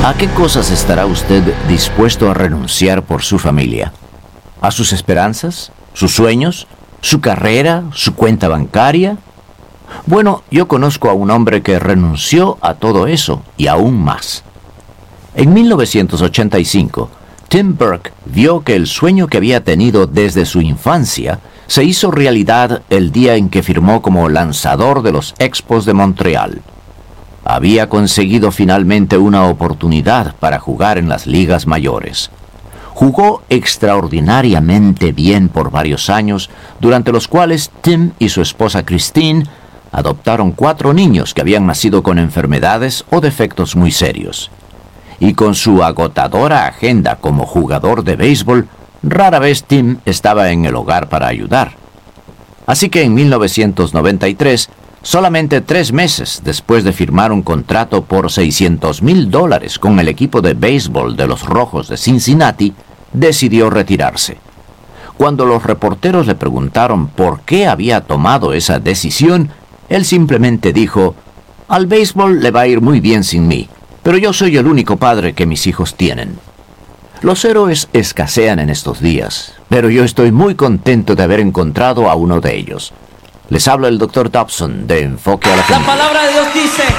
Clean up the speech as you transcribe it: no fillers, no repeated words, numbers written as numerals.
¿A qué cosas estará usted dispuesto a renunciar por su familia? ¿A sus esperanzas? ¿Sus sueños? ¿Su carrera? ¿Su cuenta bancaria? Bueno, yo conozco a un hombre que renunció a todo eso y aún más. En 1985, Tim Burke vio que el sueño que había tenido desde su infancia se hizo realidad el día en que firmó como lanzador de los Expos de Montreal. Había conseguido finalmente una oportunidad para jugar en las ligas mayores. Jugó extraordinariamente bien por varios años, durante los cuales Tim y su esposa Christine adoptaron 4 niños que habían nacido con enfermedades o defectos muy serios. Y con su agotadora agenda como jugador de béisbol, rara vez Tim estaba en el hogar para ayudar. Así que en 1993, solamente 3 meses después de firmar un contrato por $600,000 con el equipo de béisbol de los Rojos de Cincinnati, decidió retirarse. Cuando los reporteros le preguntaron por qué había tomado esa decisión, él simplemente dijo: «Al béisbol le va a ir muy bien sin mí, pero yo soy el único padre que mis hijos tienen». Los héroes escasean en estos días, pero yo estoy muy contento de haber encontrado a uno de ellos. Les habla el Dr. Dobson de Enfoque a la Familia. La palabra de Dios dice: